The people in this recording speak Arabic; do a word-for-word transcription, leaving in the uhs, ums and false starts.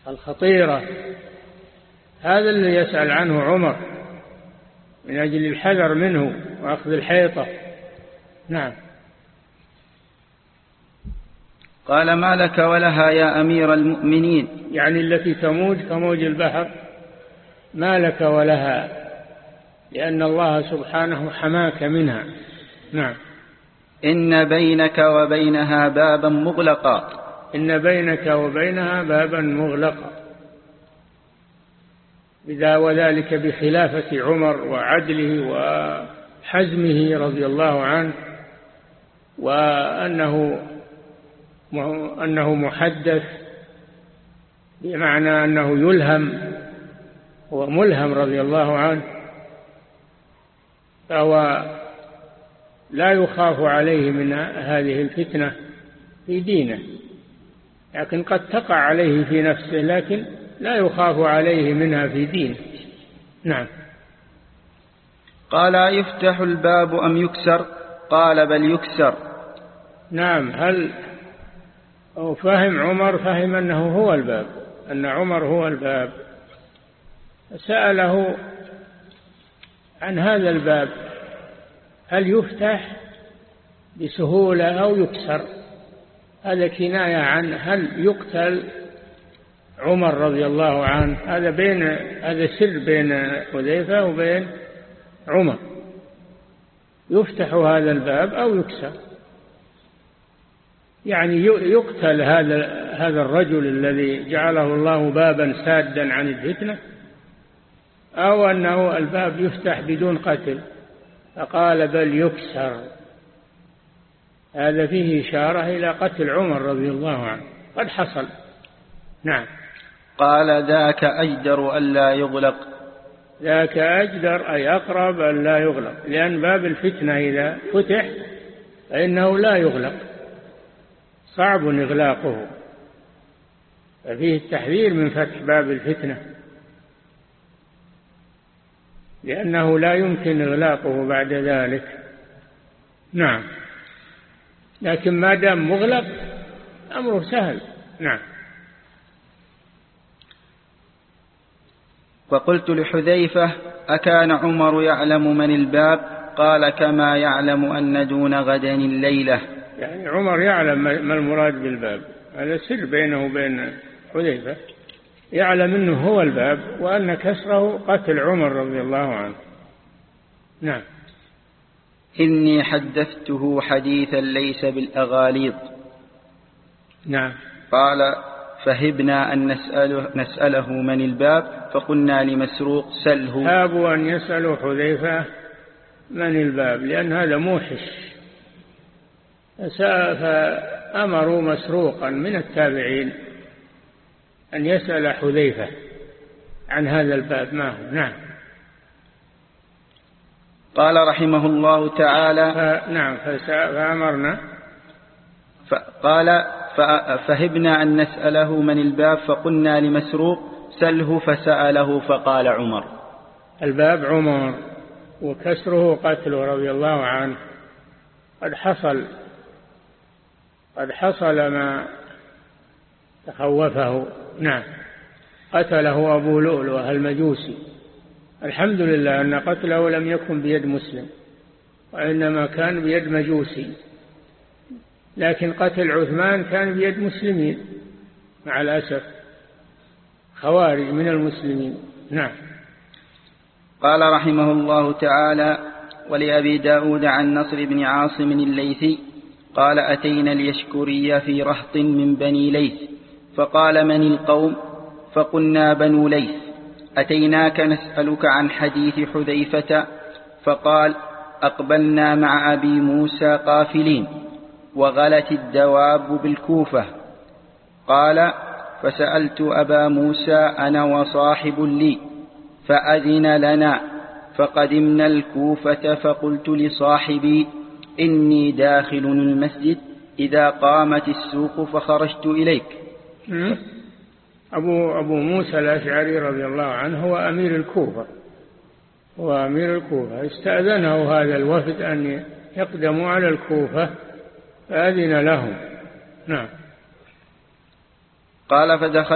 الخطيرة. هذا اللي يسأل عنه عمر من أجل الحذر منه وأخذ الحيطة. نعم. قال: ما لك ولها يا أمير المؤمنين؟ يعني التي تموج كموج البحر، ما لك ولها، لأن الله سبحانه حماك منها. نعم. إن بينك وبينها بابا مغلقا. إن بينك وبينها بابا مغلقا، إذا وذلك بخلافة عمر وعدله وحزمه رضي الله عنه، وأنه أنه محدث بمعنى أنه يلهم، هو ملهم رضي الله عنه، فهو لا يخاف عليه من هذه الفتنة في دينه، لكن قد تقع عليه في نفسه، لكن لا يخاف عليه منها في دينه. نعم. قال: يفتح الباب أم يكسر؟ قال: بل يكسر. نعم. هل فهم عمر؟ فهم أنه هو الباب، أن عمر هو الباب، سأله عن هذا الباب، هل يفتح بسهولة أو يكسر؟ هذا كناية عن هل يقتل عمر رضي الله عنه. هذا بين هذا سر بين حذيفة وبين عمر، يفتح هذا الباب أو يكسر، يعني يقتل هذا هذا الرجل الذي جعله الله بابا سادا عن الفتنة، أو أنه الباب يفتح بدون قتل. فقال: بل يكسر. هذا فيه إشارة إلى قتل عمر رضي الله عنه، قد حصل. نعم. قال: ذاك أجدر ألا يغلق. ذاك أجدر أي أقرب ألا يغلق، لأن باب الفتنة إذا فتح فإنه لا يغلق، صعب إغلاقه، ففيه التحذير من فتح باب الفتنة، لأنه لا يمكن إغلاقه بعد ذلك. نعم. لكن ما دام مغلق أمره سهل. نعم. فقلت لحذيفة: أكان عمر يعلم من الباب؟ قال: كما يعلم أن دون غدا الليلة. يعني عمر يعلم ما المراد بالباب، هذا سر بينه وبين حذيفة، يعلم أنه هو الباب، وأن كسره قتل عمر رضي الله عنه. نعم. إني حدثته حديثا ليس بالأغاليط. نعم. قال: فهبنا أن نسأله, نسأله من الباب، فقلنا لمسروق: سله. هابوا أن يسألوا حذيفة من الباب، لأن هذا موحش، فأمروا مسروقا من التابعين أن يسأل حذيفة عن هذا الباب ما هو. نعم. قال رحمه الله تعالى: ف... نعم. فأمرنا. قال: فهبنا أن نسأله من الباب، فقلنا لمسروق: سله. فسأله فقال عمر. الباب عمر، وكسره قتله رضي الله عنه. قد حصل قد حصل ما تخوفه. نعم. قتله أبو لؤلؤ المجوسي. الحمد لله أن قتله لم يكن بيد مسلم، وإنما كان بيد مجوسي، لكن قتل عثمان كان بيد مسلمين مع الأسف، خوارج من المسلمين. نعم. قال رحمه الله تعالى: ولأبي داود عن نصر بن عاصم الليثي قال: أتينا اليشكري في رهط من بني ليث، فقال: من القوم؟ فقلنا: بنو ليث. أتيناك نسألك عن حديث حذيفة. فقال: أقبلنا مع أبي موسى قافلين، وغلت الدواب بالكوفة. قال: فسألت أبا موسى أنا وصاحب لي، فأذن لنا، فقدمنا الكوفة، فقلت لصاحبي: إني داخل المسجد إذا قامت السوق، فخرجت إليك. أبو, أبو موسى الأشعري رضي الله عنه هو أمير الكوفة، هو أمير الكوفة، استأذنه هذا الوفد أن يقدموا على الكوفة، فأذن لهم. نعم. قال: فدخل